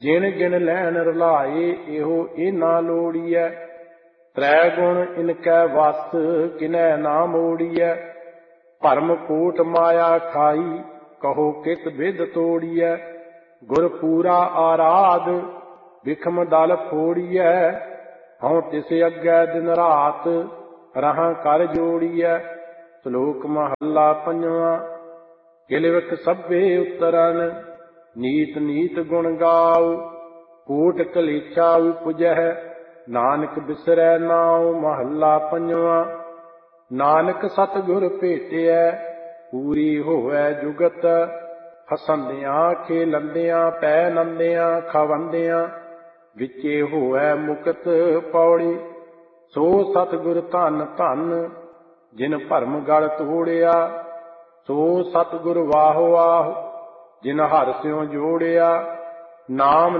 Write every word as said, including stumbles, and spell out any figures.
ਜਿਣ ਗਿਣ ਲੈਣ ਰਲਾਏ ਇਹੋ ਇਹ ਨਾ ਲੋੜੀਐ। ਤ੍ਰੈ ਗੁਣ ਇਨਕੈ ਵਸ ਕਿਨੈ ਨਾ ਮੋੜੀਐ। ਭਰਮ ਕੋਟ ਮਾਇਆ ਖਾਈ ਕਹੋ ਕਿਤ ਬਿਦ ਤੋੜੀਐ। ਗੁਰ ਪੂਰਾ ਆਰਾਧ ਬਿਖਮ ਦਲ ਫੋੜੀਐ। ਹਉ ਤਿਸ ਅੱਗੇ ਦਿਨ ਰਾਤ ਰਹਾਂ ਕਰ ਜੋੜੀਐ। ਸ਼ਲੋਕ ਮਹੱਲਾ ਪੰਜਵਾਂ। ਕਿਲਵਕ ਸਭੇ ਉਤਰਨ ਨੀਤ ਨੀਤ ਗੁਣ ਗਾਉ। ਕੋਟ ਕਲੇਛਾ ਉਪਜਹਿ ਨਾਨਕ ਬਿਸਰੈ ਨਾਉ। ਮਹੱਲਾ ਪੰਜਵਾਂ। ਨਾਨਕ ਸਤਿਗੁਰ ਭੇਟਿਐ ਪੂਰੀ ਹੋਵੈ ਜੁਗਤ। ਹਸੰਦਿਆਂ ਖੇਲੰਦਿਆਂ ਪੈ ਨੰਦਿਆਂ ਖਵੰਦਿਆਂ ਵਿਚੇ ਹੋਵੈ ਮੁਕਤ। ਪੌੜੀ। ਸੋ ਸਤਿਗੁਰ ਧੰਨ ਧੰਨ ਜਿਨ ਭਰਮ ਗਲ ਤੋੜਿਆ। ਸੋ ਸਤਿਗੁਰ ਵਾਹ ਵਾਹ ਜਿਨ ਹਰਿ ਸਿਉ ਜੋੜਿਆ। ਨਾਮ